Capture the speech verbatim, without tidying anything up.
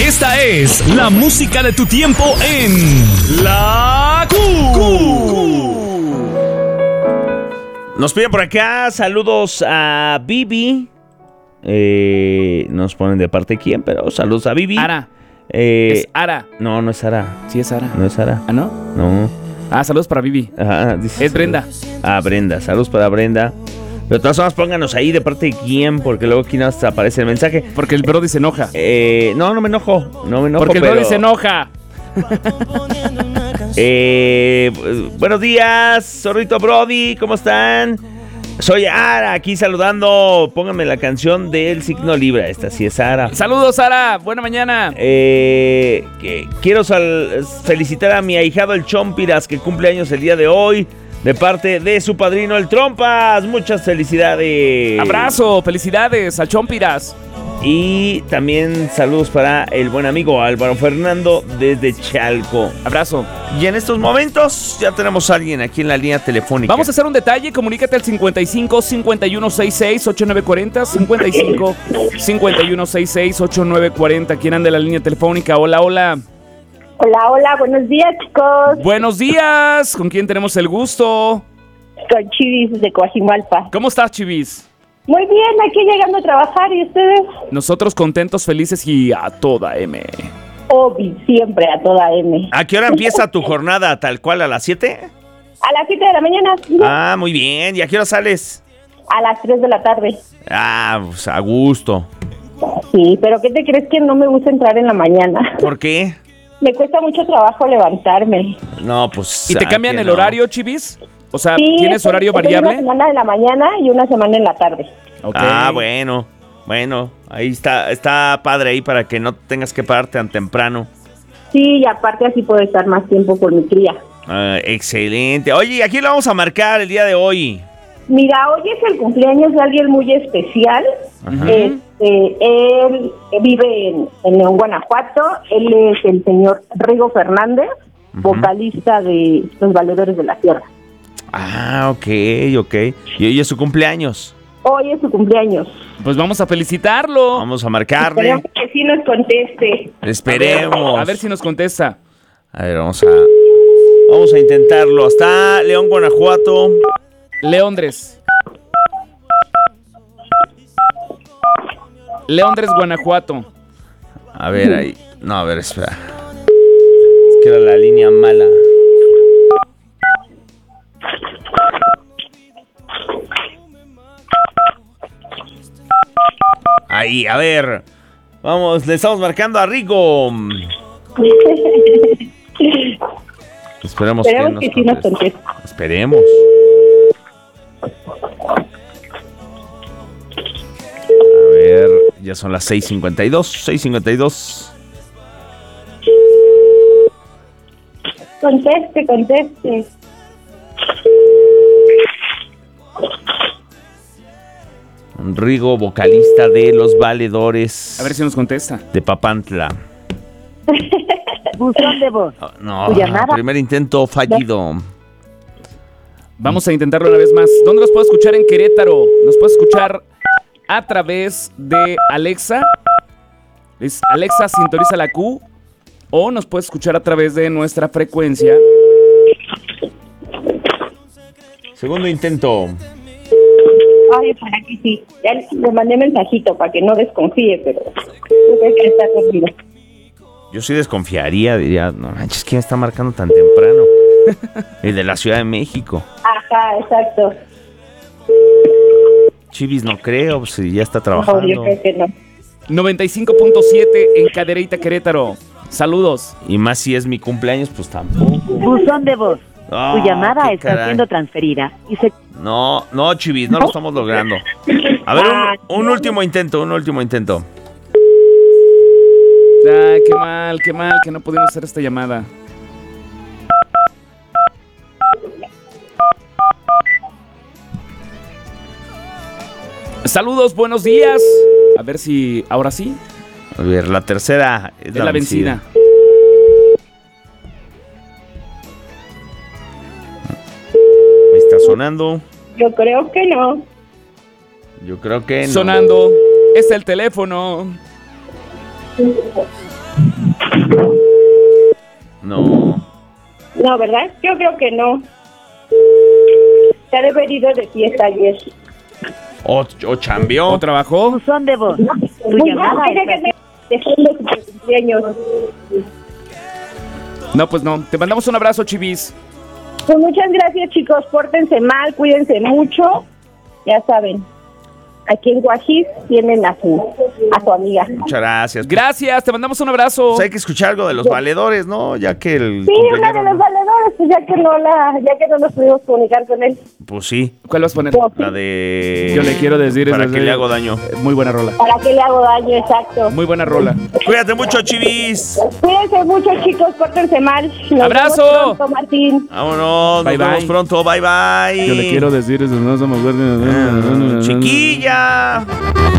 Esta es la música de tu tiempo en La Q. Nos piden por acá saludos a Bibi. Eh, nos ponen de parte de quién, pero saludos a Bibi. Ara. Eh, Es Ara. No, no es Ara. Sí, es Ara. No es Ara. ¿Ah, no? No. Ah, saludos para Bibi. Ajá, dice, Es Brenda. Ah, Brenda. Saludos para Brenda. Pero de todas formas, pónganos ahí de parte de quién, porque luego aquí nos aparece el mensaje. Porque el Brody se enoja. Eh, no, no me enojo. No me enojo. Porque el pero... Brody se enoja. eh, buenos días, Zorrito Brody. ¿Cómo están? Soy Ara, aquí saludando. Pónganme la canción del signo Libra. Esta sí es Ara. Saludos, Ara. Buena mañana. Eh, que quiero sal- felicitar a mi ahijado el Chompiras, que cumple años el día de hoy, de parte de su padrino el Trompas. Muchas felicidades. Abrazo. Felicidades al Chompiras. Y también saludos para el buen amigo Álvaro Fernando desde Chalco. Abrazo. Y en estos momentos ya tenemos a alguien aquí en la línea telefónica. Vamos a hacer un detalle. Comunícate al cincuenta y cinco, cincuenta y uno, sesenta y seis, ochenta y nueve cuarenta. cincuenta y cinco, cincuenta y uno, sesenta y seis, ochenta y nueve cuarenta. ¿Quién anda en la línea telefónica? Hola, hola. Hola, hola, buenos días, chicos. Buenos días. ¿Con quién tenemos el gusto? Con Chivis de Coajimalpa. ¿Cómo estás, Chivis? Muy bien, aquí llegando a trabajar, ¿y ustedes? Nosotros contentos, felices y a toda M. Obi, siempre a toda M. ¿A qué hora empieza tu jornada? ¿Tal cual a las siete? A las siete de la mañana. Ah, muy bien. ¿Y a qué hora sales? A las tres de la tarde. Ah, pues a gusto. Sí, pero ¿qué te crees que no me gusta entrar en la mañana? ¿Por qué? Me cuesta mucho trabajo levantarme. No, pues... ¿Y te ¿a cambian qué el no? horario, Chivis? O sea, Sí, ¿tienes estoy- horario estoy variable? Una semana en la mañana y una semana en la tarde. Ok. Ah, bueno. Bueno, ahí está, está padre ahí para que no tengas que pararte tan temprano. Sí, y aparte así puedo estar más tiempo con mi cría. Ah, excelente. Oye, ¿y a quién le vamos a marcar el día de hoy? Mira, hoy es el cumpleaños de alguien muy especial. Ajá. Este, él vive en, en León, Guanajuato. Él es el señor Rigo Fernández, Ujú. vocalista de Los Valedores de la Tierra. Ah, ok, ok. Y hoy es su cumpleaños. Hoy es su cumpleaños. Pues vamos a felicitarlo. Vamos a marcarle. Esperemos que sí nos conteste. Esperemos. A ver si nos contesta. A ver, vamos a... Vamos a intentarlo. Hasta León, Guanajuato. Leondres. Leondres, Guanajuato. A ver, ahí. No, a ver, espera. Es que era la línea mala. Ahí, a ver. Vamos, le estamos marcando a Rigo. Esperemos, Esperemos que, que sí nos nos conteste. conteste. Esperemos. A ver, ya son las seis cincuenta y dos. seis cincuenta y dos. Conteste, conteste. Rigo, vocalista de Los Valedores. A ver si nos contesta. De Papantla. Buzón de voz. Oh, no, Tu llamada. primer intento fallido. Vamos a intentarlo una vez más. ¿Dónde nos puede escuchar en Querétaro? ¿Nos puede escuchar a través de Alexa? Es Alexa, sintoniza la Q. O nos puede escuchar a través de nuestra frecuencia. Segundo intento. Ay, para que sí. Ya le mandé mensajito para que no desconfíe, pero yo creo que está conmigo. Yo sí desconfiaría, diría, no manches, ¿quién está marcando tan temprano? El de la Ciudad de México. Ajá, exacto. Chivis, no creo, pues si ya está No, trabajando. yo creo que no. noventa y cinco punto siete en Cadereyta, Querétaro. Saludos. Y más si es mi cumpleaños, pues tampoco. Buzón de voz. Ah, Tu llamada qué está caray. siendo transferida y se... No, no, Chivis, no lo estamos logrando. A ver, un, un último intento, un último intento. Ay, qué mal, qué mal que no pudimos hacer esta llamada. Saludos, buenos días. A ver si ahora sí A ver, la tercera es, es la vencida. Me está sonando. Yo creo que no. Yo creo que no. Sonando. Es el teléfono. No. No, ¿verdad? Yo creo que no. Se ha de haber ido de fiesta ayer. O, o chambeó. ¿O trabajó? Buzón de voz. Tu Muy llamada bien, está- déjenme dejarle su cumpleaños. No, pues no. Te mandamos un abrazo, Chivis. Pues muchas gracias, chicos. Pórtense mal, cuídense mucho. Ya saben, aquí en Guajís tienen a su, a su amiga. Muchas gracias. Gracias, te mandamos un abrazo. Pues hay que escuchar algo de los valedores, ¿no? Ya que el Sí, una de cumpleañero los no- valedores, pues ya que no la, ya que no nos pudimos comunicar con él. Pues sí, ¿Cuál vas a poner? la de... Yo le quiero decir Para eso, que sí. le hago daño. Muy buena rola. ¿Para qué le hago daño? Exacto. Muy buena rola. Cuídate mucho, Chivis. Cuídense mucho, chicos. Pórtense mal. Nos ¡Abrazo! vemos pronto, Martín. Vámonos, Bye, nos vemos bye. pronto. Bye, bye. Yo le quiero decir eso, no somos Ah, chiquilla.